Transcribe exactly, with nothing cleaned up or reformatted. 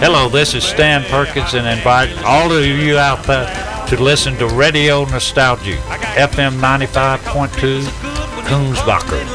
Hello, this is Stan Perkins, and invite all of you out there to listen to Radio Nostalgia, F M ninety-five point two, Coonsbacher.